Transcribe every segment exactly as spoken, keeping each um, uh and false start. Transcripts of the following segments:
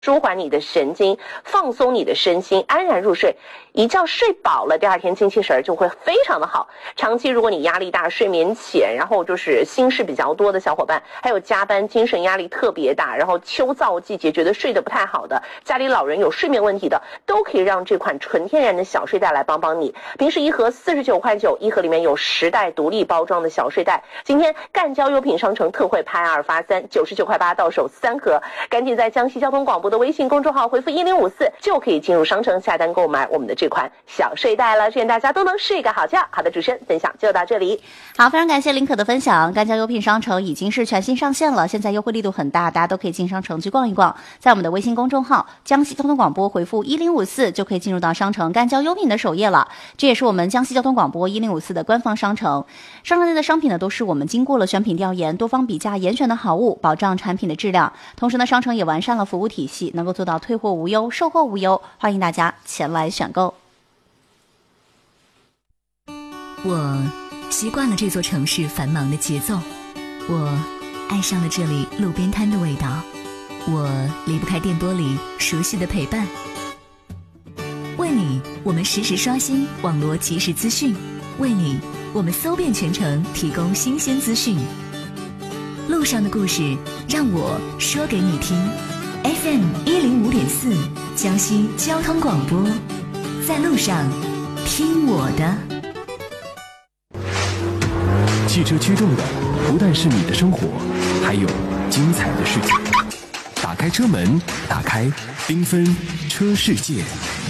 舒缓你的神经，放松你的身心，安然入睡。一觉睡饱了，第二天精气神就会非常的好。长期如果你压力大、睡眠浅，然后就是心事比较多的小伙伴，还有加班精神压力特别大，然后秋燥季节觉得睡得不太好的，家里老人有睡眠问题的，都可以让这款纯天然的小睡袋来帮帮你。平时一盒四十九块九，一盒里面有十袋独立包装的小睡袋。今天赣交优品商城特惠拍二发三，九十九块八到手三盒，赶紧在江西交通广播的微信公众号回复一零五四就可以进入商城下单购买我们的这款小睡袋了。愿大家都能睡一个好觉。好的，主持人分享就到这里。 好，非常感谢林可的分享。赣交优品商城已经是全新上线了，现在优惠力度很大，大家都可以进商城去逛一逛。在我们的微信公众号江西交通广播回复一零五四就可以进入到商城赣交优品的首页了。这也是我们江西交通广播一零五四的官方商城。商城内的商品呢，都是我们经过了选品调研、多方比价严选的好物，保障产品的质量。同时呢，商城也完善了服务体系，能够做到退货无忧、售后无忧，欢迎大家前来选购。 我习惯了这座城市繁忙的节奏，我爱上了这里路边摊的味道，我离不开电波里熟悉的陪伴。为你，我们实时刷新网络即时资讯，为你，我们搜遍全城提供新鲜资讯。路上的故事，让我说给你听。F M 一零五点四，江西交通广播，在路上听我的。 汽车驱动的不但是你的生活，还有精彩的世界。打开车门，打开缤纷车世界。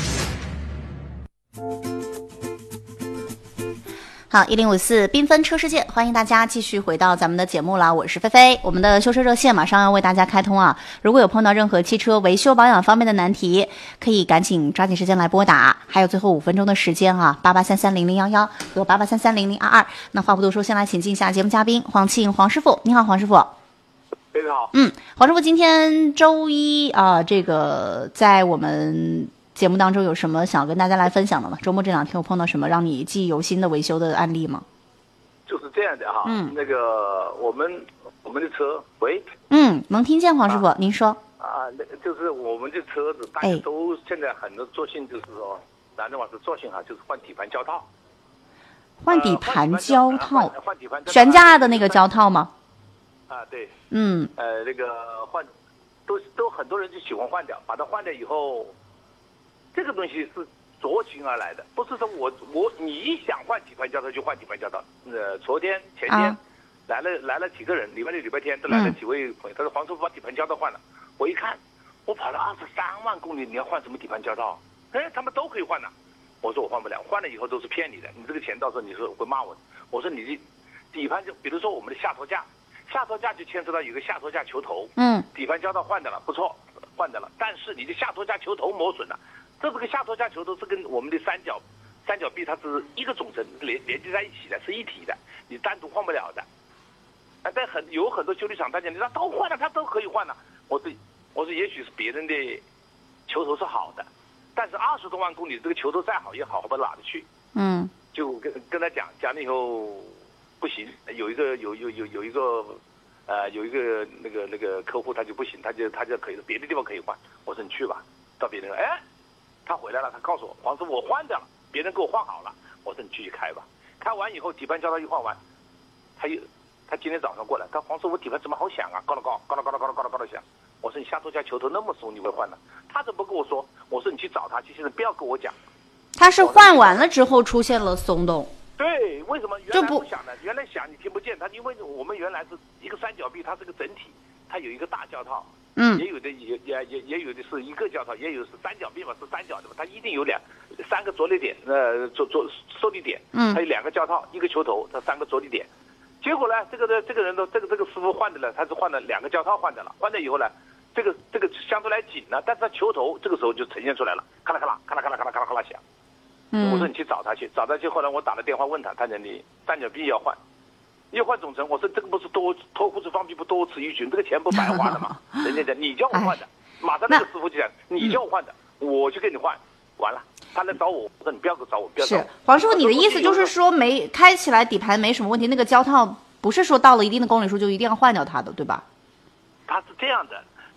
好，一零五四缤纷车世界，欢迎大家继续回到咱们的节目啦，我是菲菲。我们的修车热线马上要为大家开通啊，如果有碰到任何汽车维修保养方面的难题，可以赶紧抓紧时间来拨打，还有最后五分钟的时间啊，八八三三零零幺幺和八八三三零零二二。那话不多说，先来请进一下节目嘉宾黄庆黄师傅。你好，黄师傅。 非常好。 嗯，黄师傅，今天周一啊，这个在我们节目当中有什么想要跟大家来分享的吗？周末这两天有碰到什么让你记忆犹新的维修的案例吗？ 就是这样的哈，嗯，那个我们我们的车，喂， 嗯，能听见黄师傅，啊、您说啊，那就是我们的车子，大家都现在很多作性就是说，南的话是作性哈，就是换底盘胶套， 换底盘胶套， 呃、换底盘悬架的那个胶套吗？ 啊，对， 嗯， 呃，那个换，都都很多人就喜欢换掉，把它换掉以后。这个东西是酌情而来的，不是说我我你想换底盘胶套就换底盘胶套。呃，昨天前天、啊、来了来了几个人，礼拜六礼拜天都来了几位朋友，嗯、他说黄师傅把底盘胶套换了，我一看，我跑了二十三万公里，你要换什么底盘胶套？哎，他们都可以换的。我说我换不了，换了以后都是骗你的，你这个钱到时候你说会骂我的。我说你的底盘就比如说我们的下托架，下托架就牵扯到有个下托架球头，嗯，底盘胶套换的了，不错，换的了，但是你的下托架球头磨损了。这个下托架球头是跟我们的三角三角臂它是一个总成连连接在一起的，是一体的，你单独换不了的。啊，但很有很多修理厂大家你让都换了，他都可以换了。我说我说也许是别人的球头是好的，但是二十多万公里这个球头再好也好不到哪里去。嗯，就跟跟他讲讲了以后不行，有一个有有有有一个呃有一个那个那个客户他就不行，他就他就可以别的地方可以换。我说你去吧，到别人哎。他回来了，他告诉我黄师傅我换掉了，别人给我换好了。我说你继续开吧，开完以后底盘胶套一换完，他又他今天早上过来，他黄师傅我底盘怎么好响啊，高了高高了高了高了高了高了响。我说你下托架球头那么松，你会换了？他怎么不跟我说？我说你去找他去，现在不要跟我讲。 他是换完了之后出现了松动。 对，为什么原来不响呢？原来响你听不见，他因为我们原来是一个三角臂，它是个整体，它有一个大胶套。嗯，也有的也也也也有的是一个胶套，也有是三角臂嘛，是三角的嘛，它一定有两三个着力点，呃，着着受力点，嗯，它有两个胶套，一个球头，它三个着力点。结果呢，这个的这个人的这个这个师傅换的了，他是换了两个胶套换的了，换了以后呢，这个这个相对来紧呢，但是它球头这个时候就呈现出来了，咔啦咔啦咔啦咔啦咔啦咔啦咔啦响。嗯，我说你去找他去，找他去，后来我打了电话问他，他说你三角臂要换。要换总成，我说这个不是多脱裤子放屁不多此一举，这个钱不白花了吗？人家讲你叫我换的，马上那个师傅就讲你叫我换的，我就给你换，完了，他来找我，我说你不要找我，不要找我。 是黄师傅，你的意思就是说没开起来底盘没什么问题，那个胶套不是说到了一定的公里数就一定要换掉它的，对吧？ 他是这样的，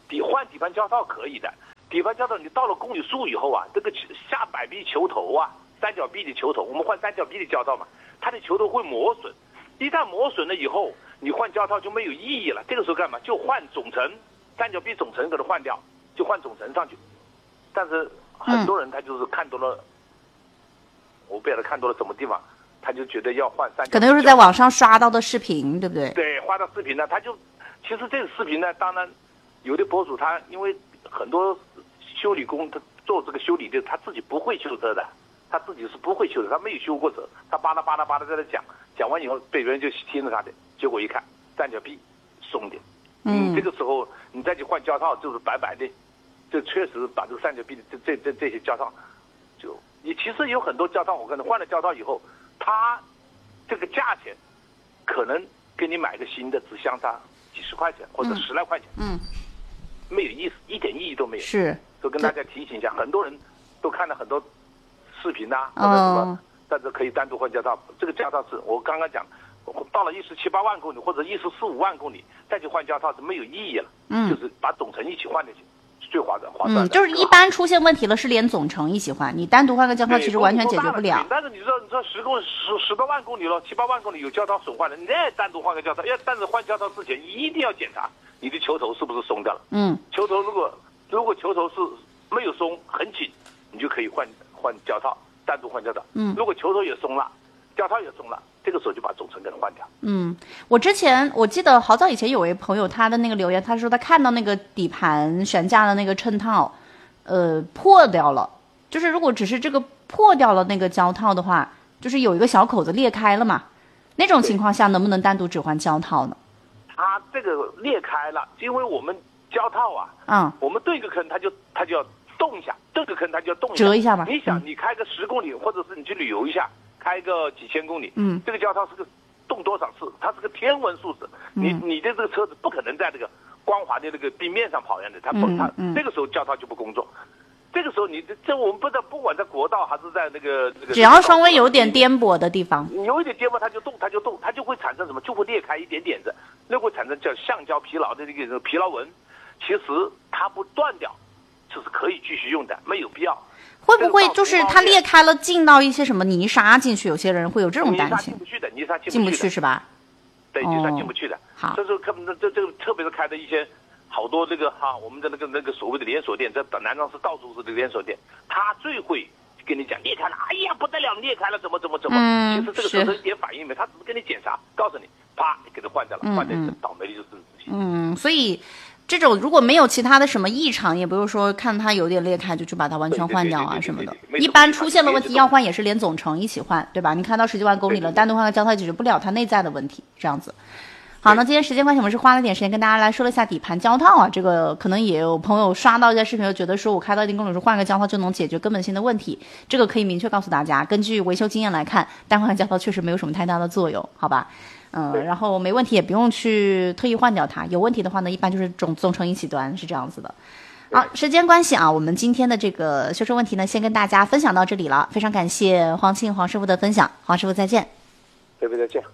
底换底盘胶套可以的，底盘胶套你到了公里数以后啊，这个下摆臂球头啊，三角臂的球头，我们换三角臂的胶套嘛，它的球头会磨损，一旦磨损了以后，你换胶套就没有意义了。这个时候干嘛？就换总成，三角臂总成给它换掉，就换总成上去。但是很多人他就是看多了，嗯、我不晓得看多了什么地方，他就觉得要换三角臂， 可能就是在网上刷到的视频，对不对？ 对，刷到视频呢，他就其实这个视频呢，当然有的博主他因为很多修理工他做这个修理的，他自己不会修车的，他自己是不会修的，他没有修过车，他巴拉巴拉巴拉在那讲，讲完以后被别人就听着他的，结果一看三角臂松点，嗯，这个时候你再去换胶套就是白白的，就确实把这个三角臂的这这这这些胶套，就你其实有很多胶套，我可能换了胶套以后，它这个价钱可能跟你买个新的只相差几十块钱或者十来块钱， 嗯， 没有意思，一点意义都没有。 是， 就跟大家提醒一下，很多人都看了很多视频呐、啊，或者什么，哦、但是可以单独换胶套。这个胶套是我刚刚讲，到了一十七八万公里或者一十四五万公里再去换胶套是没有意义了。嗯，就是把总成一起换进去，是最划算划算的。 嗯，就是一般出现问题了是连总成一起换，你单独换个胶套其实完全解决不了。 但是你说你说十公十十多万公里了，七八万公里有胶套损坏了，你再单独换个胶套，要但是换胶套之前一定要检查你的球头是不是松掉了。嗯，球头如果如果球头是没有松很紧，你就可以换换胶套，单独换胶套。嗯，如果球头也松了，胶套也松了，这个时候就把总成给它换掉。 嗯，我之前我记得好早以前有位朋友他的那个留言，他说他看到那个底盘悬架的那个衬套，呃破掉了，就是如果只是这个破掉了那个胶套的话，就是有一个小口子裂开了嘛，那种情况下能不能单独只换胶套呢？ 它这个裂开了，因为我们胶套啊，嗯，我们对个坑它就它就要动一下，对个坑它就要动一下， 折一下吧。 你想，你开个十公里，或者是你去旅游一下，开个几千公里，嗯，这个胶套是个动多少次，它是个天文数字。你你的这个车子不可能在这个光滑的那个冰面上跑样的，它不它这个时候胶套就不工作。这个时候你这这我们不知道，不管在国道还是在那个那个， 只要稍微有点颠簸的地方， 有一点颠簸它就动，它就动，它就会产生什么，就会裂开一点点的，那会产生叫橡胶疲劳的这个疲劳纹。其实它不断掉，就是可以继续用的，没有必要。 会不会就是它裂开了，进到一些什么泥沙进去？有些人会有这种担心。 泥沙进不去的，泥沙进不去的， 进不去是吧？ 对，泥沙进不去的。 好， 这时候可这这个特别是开的一些。好多这个哈，我们的那个那个所谓的连锁店，在南昌市到处是这个连锁店，他最会跟你讲裂开了，哎呀不得了，裂开了，怎么怎么怎么。嗯，其实这个车身一点反应没，他只是跟你检查，告诉你，啪，你给他换掉了，嗯、换掉了，倒霉的就是自己。 嗯，所以这种如果没有其他的什么异常，也不是说看它有点裂开就去把它完全换掉啊什么的。一般出现了问题要换也是连总成一起换，对吧？你开到十几万公里了，单独换个胶套解决不了它内在的问题，这样子。好，那今天时间关系，我们是花了点时间跟大家来说了一下底盘胶套啊，这个可能也有朋友刷到一些视频，觉得说我开到一定公里数换个胶套就能解决根本性的问题，这个可以明确告诉大家，根据维修经验来看，单换胶套确实没有什么太大的作用，好吧？嗯，然后没问题也不用去特意换掉它，有问题的话呢，一般就是总总成一起端，是这样子的。好，时间关系啊，我们今天的这个修车问题呢，先跟大家分享到这里了，非常感谢黄庆黄师傅的分享，黄师傅再见。 对不对？再见。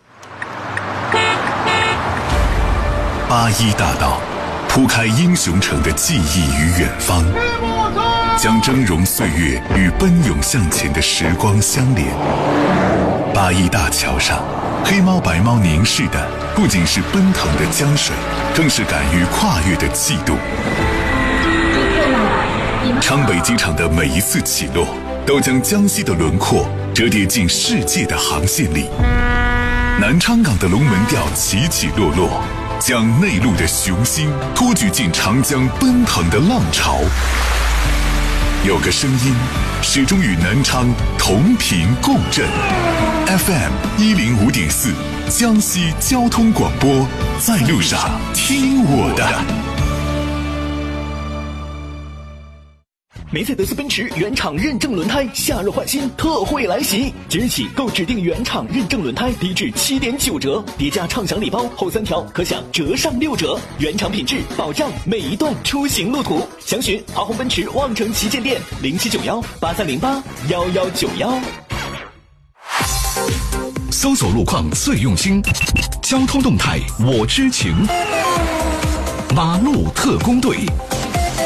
八一大道铺开英雄城的记忆与远方，将峥嵘岁月与奔涌向前的时光相连。八一大桥上，黑猫白猫凝视的不仅是奔腾的江水，更是敢于跨越的气度。昌北机场的每一次起落，都将江西的轮廓折叠进世界的航线里。南昌港的龙门吊起起落落，将内陆的雄心托举进长江奔腾的浪潮。有个声音始终与南昌同频共振 ，F M 一零五点四，江西交通广播，在路上听我的。 梅赛德斯奔驰原厂认证轮胎夏日换新特惠来袭，即日起购指定原厂认证轮胎低至 七点九 折，叠加畅享礼包后三条可享折上六折，原厂品质保障每一段出行路途。详询华虹奔驰望城旗舰店零七九幺八三零八幺幺九幺。 搜索路况最用心，交通动态我知情。 马路特工队，